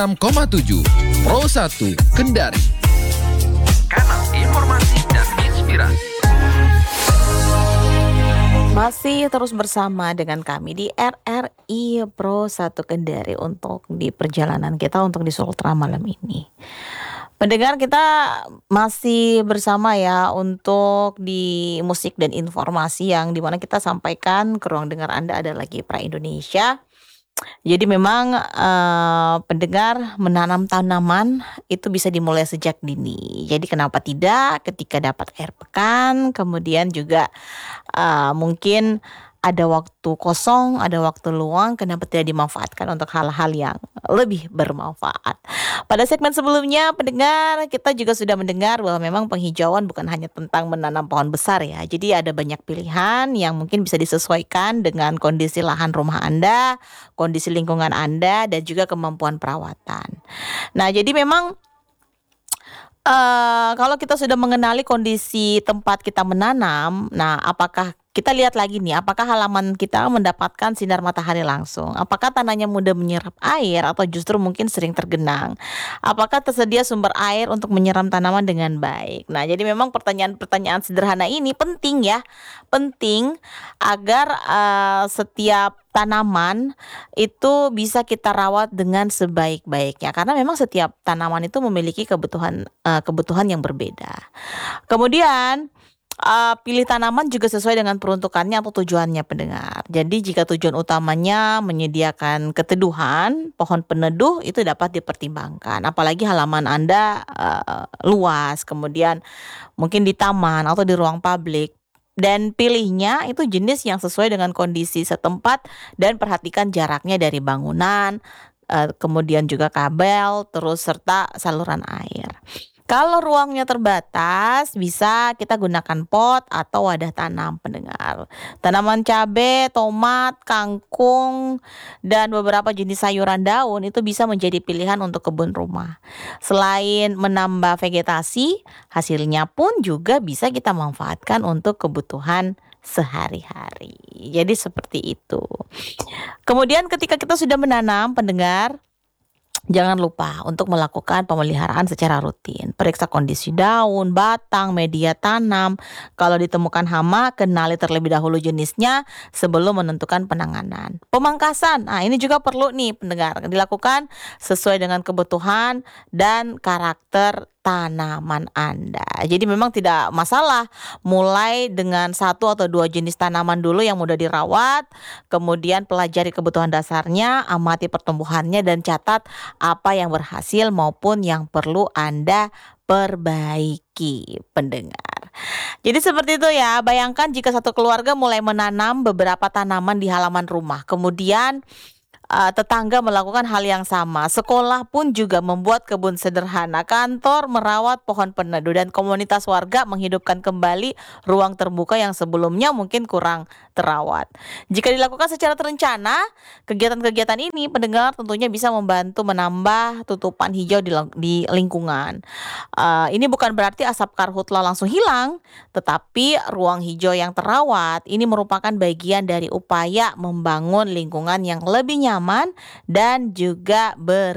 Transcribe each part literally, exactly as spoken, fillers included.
enam koma tujuh Pro satu Kendari. Kanal informasi dan inspirasi. Masih terus bersama dengan kami di R R I Pro satu Kendari untuk di perjalanan kita untuk di Sultra malam ini. Pendengar, kita masih bersama ya untuk di musik dan informasi yang dimana kita sampaikan ke ruang dengar Anda ada lagi Pra Indonesia. Jadi memang uh, pendengar, menanam tanaman itu bisa dimulai sejak dini. Jadi kenapa tidak ketika dapat air pekan, kemudian juga uh, mungkin ada waktu kosong, ada waktu luang, kenapa tidak dimanfaatkan untuk hal-hal yang lebih bermanfaat. Pada segmen sebelumnya, pendengar, kita juga sudah mendengar bahwa memang penghijauan bukan hanya tentang menanam pohon besar ya. Jadi ada banyak pilihan yang mungkin bisa disesuaikan dengan kondisi lahan rumah Anda, kondisi lingkungan Anda, dan juga kemampuan perawatan. Nah, jadi memang Uh, kalau kita sudah mengenali kondisi tempat kita menanam, nah apakah kita lihat lagi nih, apakah halaman kita mendapatkan sinar matahari langsung? Apakah tanahnya mudah menyerap air atau justru mungkin sering tergenang? Apakah tersedia sumber air untuk menyiram tanaman dengan baik? Nah, jadi memang pertanyaan-pertanyaan sederhana ini penting ya, penting agar uh, setiap tanaman itu bisa kita rawat dengan sebaik-baiknya, karena memang setiap tanaman itu memiliki kebutuhan uh, kebutuhan yang berbeda. Kemudian uh, pilih tanaman juga sesuai dengan peruntukannya atau tujuannya, pendengar. Jadi jika tujuan utamanya menyediakan keteduhan, pohon peneduh itu dapat dipertimbangkan. Apalagi halaman Anda uh, luas, kemudian mungkin di taman atau di ruang publik. Dan pilihnya itu jenis yang sesuai dengan kondisi setempat dan perhatikan jaraknya dari bangunan, eh, kemudian juga kabel, terus serta saluran air. Kalau ruangnya terbatas, bisa kita gunakan pot atau wadah tanam, pendengar. Tanaman cabai, tomat, kangkung, dan beberapa jenis sayuran daun itu bisa menjadi pilihan untuk kebun rumah. Selain menambah vegetasi, hasilnya pun juga bisa kita manfaatkan untuk kebutuhan sehari-hari. Jadi seperti itu. Kemudian ketika kita sudah menanam, pendengar, jangan lupa untuk melakukan pemeliharaan secara rutin. Periksa kondisi daun, batang, media tanam. Kalau ditemukan hama, kenali terlebih dahulu jenisnya sebelum menentukan penanganan. Pemangkasan, nah ini juga perlu nih pendengar, dilakukan sesuai dengan kebutuhan dan karakter tanaman Anda. Jadi memang tidak masalah mulai dengan satu atau dua jenis tanaman dulu yang mudah dirawat, kemudian pelajari kebutuhan dasarnya, amati pertumbuhannya, dan catat apa yang berhasil maupun yang perlu Anda perbaiki, pendengar. Jadi seperti itu ya. Bayangkan jika satu keluarga mulai menanam beberapa tanaman di halaman rumah, kemudian Uh, tetangga melakukan hal yang sama. Sekolah pun juga membuat kebun sederhana, kantor merawat pohon peneduh, dan komunitas warga menghidupkan kembali ruang terbuka yang sebelumnya mungkin kurang terawat. Jika dilakukan secara terencana, kegiatan-kegiatan ini, pendengar, tentunya bisa membantu menambah tutupan hijau di, di lingkungan. Uh, ini bukan berarti asap karhutla langsung hilang, tetapi ruang hijau yang terawat ini merupakan bagian dari upaya membangun lingkungan yang lebih nyaman dan juga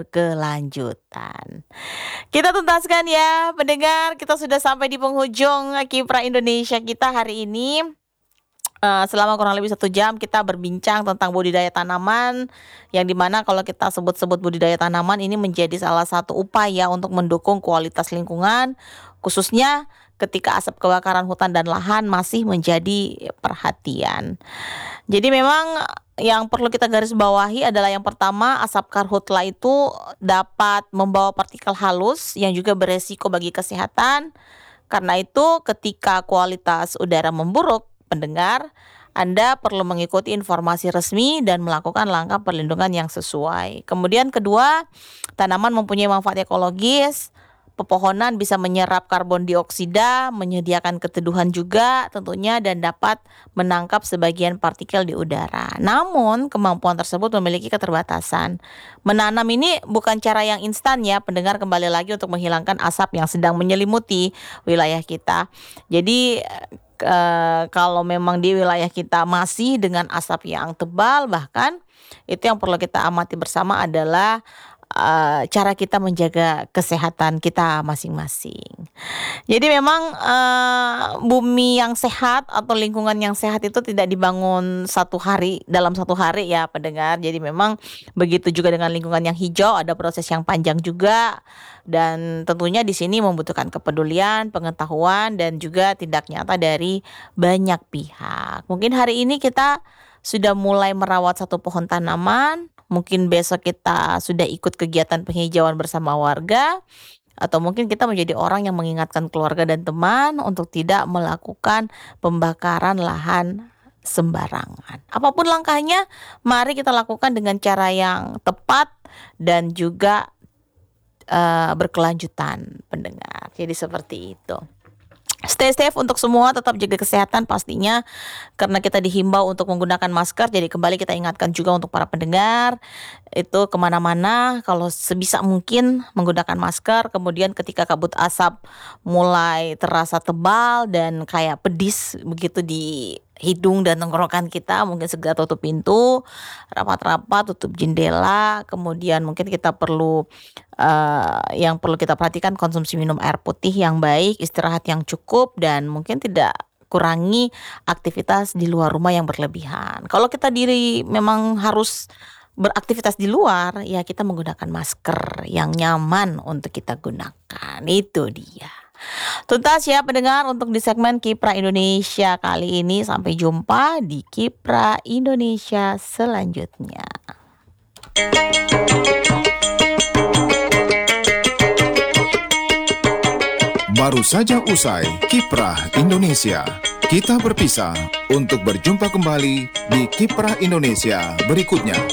berkelanjutan. Kita tuntaskan ya, pendengar, kita sudah sampai di penghujung Kipra Indonesia kita hari ini. Uh, selama kurang lebih satu jam kita berbincang tentang budidaya tanaman, yang dimana kalau kita sebut-sebut budidaya tanaman ini menjadi salah satu upaya untuk mendukung kualitas lingkungan, khususnya ketika asap kebakaran hutan dan lahan masih menjadi perhatian. Jadi memang yang perlu kita garis bawahi adalah yang pertama, asap karhutla itu dapat membawa partikel halus yang juga beresiko bagi kesehatan. Karena itu ketika kualitas udara memburuk, pendengar, Anda perlu mengikuti informasi resmi dan melakukan langkah perlindungan yang sesuai. Kemudian kedua, tanaman mempunyai manfaat ekologis. Pepohonan bisa menyerap karbon dioksida, menyediakan keteduhan juga tentunya, dan dapat menangkap sebagian partikel di udara. Namun kemampuan tersebut memiliki keterbatasan. Menanam ini bukan cara yang instan ya, pendengar, kembali lagi untuk menghilangkan asap yang sedang menyelimuti wilayah kita. Jadi Uh, kalau memang di wilayah kita masih dengan asap yang tebal, bahkan itu yang perlu kita amati bersama adalah uh, cara kita menjaga kesehatan kita masing-masing. Jadi memang uh, bumi yang sehat atau lingkungan yang sehat itu tidak dibangun satu hari dalam satu hari ya pendengar. Jadi memang begitu juga dengan lingkungan yang hijau, ada proses yang panjang juga, dan tentunya di sini membutuhkan kepedulian, pengetahuan, dan juga tindak nyata dari banyak pihak. Mungkin hari ini kita sudah mulai merawat satu pohon tanaman, mungkin besok kita sudah ikut kegiatan penghijauan bersama warga, atau mungkin kita menjadi orang yang mengingatkan keluarga dan teman untuk tidak melakukan pembakaran lahan sembarangan. Apapun langkahnya, mari kita lakukan dengan cara yang tepat dan juga uh, berkelanjutan, pendengar. Jadi seperti itu. Stay safe untuk semua, tetap jaga kesehatan pastinya, karena kita dihimbau untuk menggunakan masker. Jadi kembali kita ingatkan juga untuk para pendengar, itu kemana-mana kalau sebisa mungkin menggunakan masker. Kemudian ketika kabut asap mulai terasa tebal dan kayak pedis begitu di hidung dan tenggorokan kita, mungkin segera tutup pintu, rapat-rapat, tutup jendela. Kemudian mungkin kita perlu uh, yang perlu kita perhatikan, konsumsi minum air putih yang baik, istirahat yang cukup, dan mungkin tidak kurangi aktivitas di luar rumah yang berlebihan. Kalau kita diri memang harus beraktivitas di luar, ya kita menggunakan masker yang nyaman untuk kita gunakan. Itu dia. Tuntas ya pendengar untuk di segmen Kiprah Indonesia kali ini. Sampai jumpa di Kiprah Indonesia selanjutnya. Baru saja usai Kiprah Indonesia. Kita berpisah untuk berjumpa kembali di Kiprah Indonesia berikutnya.